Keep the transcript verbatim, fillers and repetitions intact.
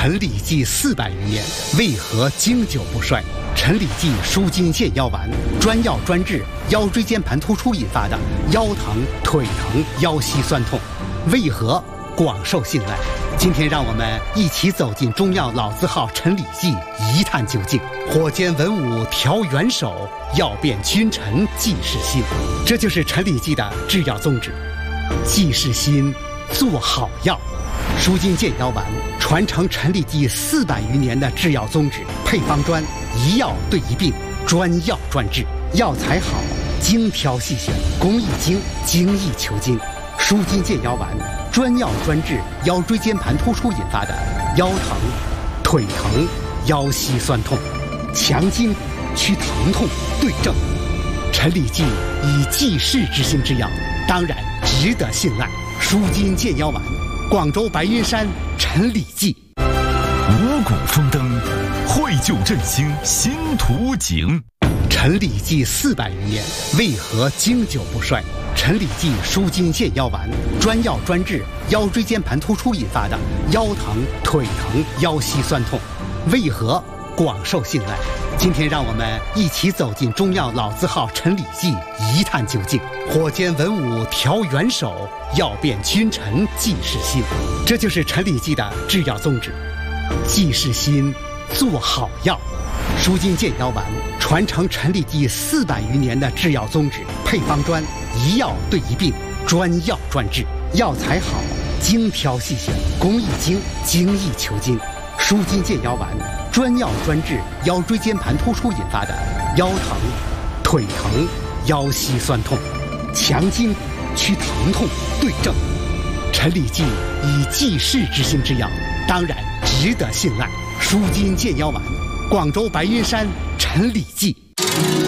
陈李济四百余年，为何经久不衰？陈李济舒筋健腰丸，专药专治腰椎间盘突出引发的腰疼、腿疼、腰膝酸痛，为何广受信赖？今天让我们一起走进中药老字号陈李济，一探究竟。火煎文武调元首，药变君臣济世心。这就是陈李济的制药宗旨，济世心，做好药。舒筋健腰丸传承陈李济四百余年的制药宗旨，配方专，一药对一病，专药专治，药材好，精挑细选，工艺精，精益求精。舒筋健腰丸专药专治腰椎间盘突出引发的腰疼、腿疼、腰膝酸痛，强筋祛疼痛对症。陈李济以济世之心之药，当然值得信赖。舒筋健腰丸，广州白云山陈李济。 五谷丰登，绘就振兴新图景。 陈李济四百余年，为何经久不衰？陈李济舒筋健腰丸，专药专治腰椎间盘突出引发的腰疼、腿疼、腰膝酸痛，为何广受信赖？今天让我们一起走进中药老字号陈李济，一探究竟。火煎文武调元首，药变君臣济世心。这就是陈李济的制药宗旨，济世心，做好药。舒筋健腰丸传承陈李济四百余年的制药宗旨，配方专，一药对一病，专药专治，药材好，精挑细选，工艺精，精益求精。舒筋健腰丸专药专治腰椎间盘突出引发的腰疼、腿疼、腰膝酸痛，强筋祛疼痛对症。陈李济以济世之心之药，当然值得信赖。舒筋健腰丸，广州白云山陈李济。